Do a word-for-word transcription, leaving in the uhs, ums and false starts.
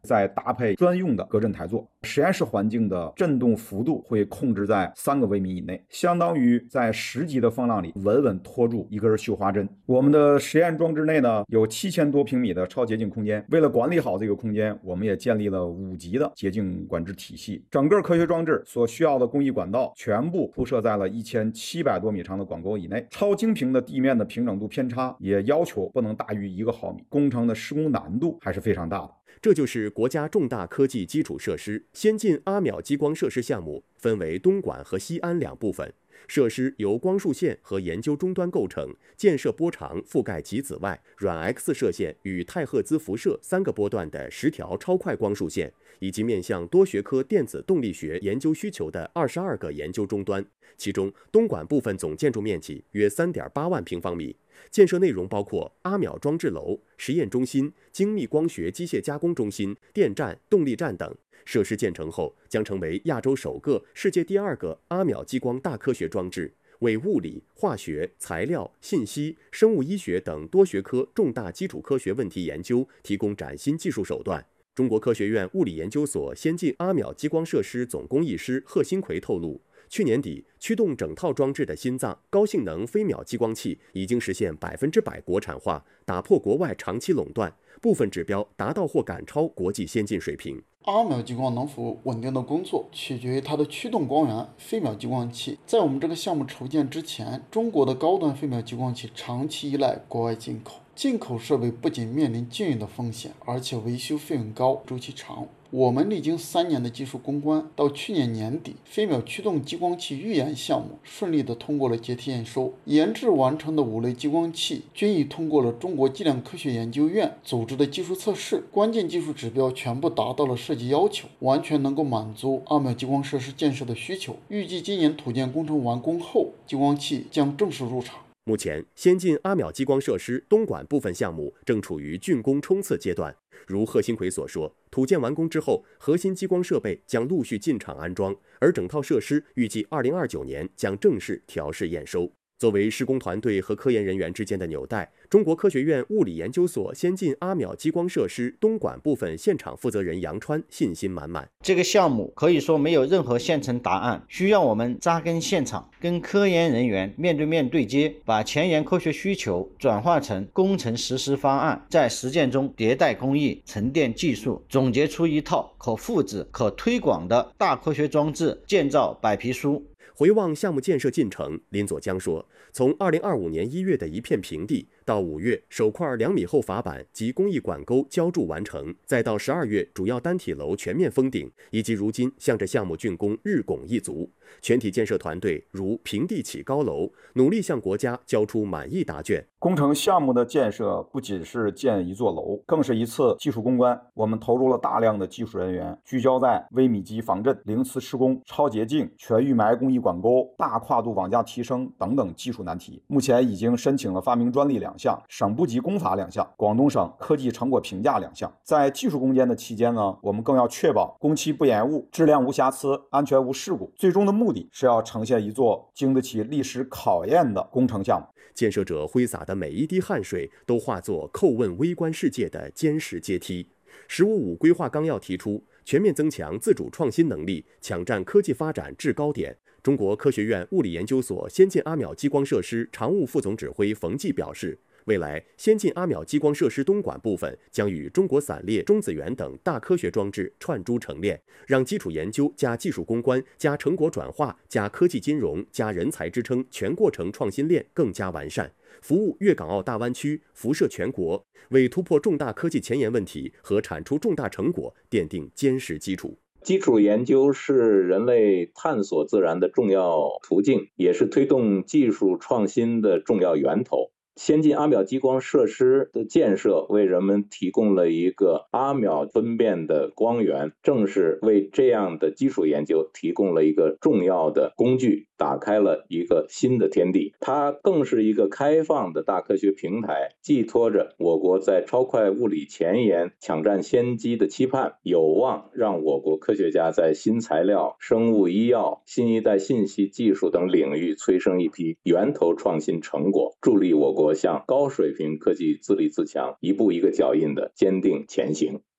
再搭配专用的隔震台座，实验室环境的震动幅度会控制在三个微米以内，相当于在十级的风浪里稳稳拖住一根绣花针。我们的实验装置内呢有七千多平米的超洁净空间，为了管理好这个空间，我们也建立了五级的洁净管制体系。整个科学装置所需要的工艺管道全部铺设在了一千七百多米长的管沟以内，超精平的地面的平整度偏差也要求不能大于一个毫米，工程的施工难度还是非常大的。 这就是国家重大科技基础设施先进阿邈激光设施项目，分为东莞和西安两部分。设施由光束线和研究终端构成，建设波长覆盖极紫外、软 X 射线与太赫兹辐射三个波段的十条超快光束线，以及面向多学科电子动力学研究需求的二十二个研究终端。其中，东莞部分总建筑面积约 三点八万平方米。建设内容包括阿邈装置楼、实验中心、精密光学机械加工中心、电站、动力站等。设施建成后，将成为亚洲首个、世界第二个阿邈激光大科学装置，为物理、化学、材料、信息、生物医学等多学科重大基础科学问题研究提供崭新技术手段。中国科学院物理研究所先进阿邈激光设施总工艺师贺新奎透露，去年底，驱动整套装置的心脏高性能飞秒激光器已经实现百分之百国产化，打破国外长期垄断，部分指标达到或赶超国际先进水平。 阿邈激光能否稳定的工作，取决于它的驱动光源飞秒激光器。在我们这个项目筹建之前，中国的高端飞秒激光器长期依赖国外进口，进口设备不仅面临禁运的风险，而且维修费用高、周期长。我们历经三年的技术攻关，到去年年底，飞秒驱动激光器预研项目顺利的通过了阶梯验收，研制完成的五类激光器均已通过了中国计量科学研究院组织的技术测试，关键技术指标全部达到了设计要求，完全能够满足阿邈激光设施建设的需求。预计今年土建工程完工后，激光器将正式入场。 目前，先进阿邈激光设施东莞部分项目正处于竣工冲刺阶段。如贺新奎所说，土建完工之后，核心激光设备将陆续进场安装，而整套设施预计二零二九年将正式调试验收。作为施工团队和科研人员之间的纽带，中国科学院物理研究所先进阿邈激光设施东莞部分现场负责人杨川信心满满。 这个项目可以说没有任何现成答案，需要我们扎根现场，跟科研人员面对面对接，把前沿科学需求转化成工程实施方案，在实践中迭代工艺、沉淀技术，总结出一套可复制、可推广的大科学装置建造白皮书。 回望项目建设进程，林佐江说，从二零二五年一月的一片平地，到五月首块两米厚法板及工艺管沟浇筑完成，再到十二月主要单体楼全面封顶，以及如今向着项目竣工日拱一卒，全体建设团队如平地起高楼，努力向国家交出满意答卷。 工程项目的建设不仅是建一座楼，更是一次技术攻关。我们投入了大量的技术人员，聚焦在微米级防震、零磁施工、超洁净、全预埋工艺管沟、大跨度网架提升等等技术难题。目前已经申请了发明专利两项、省部级工法两项、广东省科技成果评价两项。在技术攻坚的期间呢，我们更要确保工期不延误、质量无瑕疵、安全无事故。最终的目的是要呈现一座经得起历史考验的工程项目。 建设者挥洒的每一滴汗水都化作叩问微观世界的坚实阶梯。十五五规划纲要提出，全面增强自主创新能力，抢占科技发展制高点。中国科学院物理研究所先进阿邈激光设施常务副总指挥冯骥表示，未来先进阿邈激光设施东莞部分将与中国散列、中子源等大科学装置串珠成链，让基础研究加技术攻关加成果转化加科技金融加人才支撑全过程创新链更加完善，服务粤港澳大湾区，辐射全国，为突破重大科技前沿问题和产出重大成果奠定坚实基础。 基础研究是人类探索自然的重要途径，也是推动技术创新的重要源头。先进阿邈激光设施的建设为人们提供了一个阿邈分辨的光源，正是为这样的基础研究提供了一个重要的工具，打开了一个新的天地。它更是一个开放的大科学平台，寄托着我国在超快物理前沿抢占先机的期盼，有望让我国科学家在新材料、生物医药、新一代信息技术等领域催生一批源头创新成果，助力我国向高水平科技自立自强一步一个脚印的坚定前行。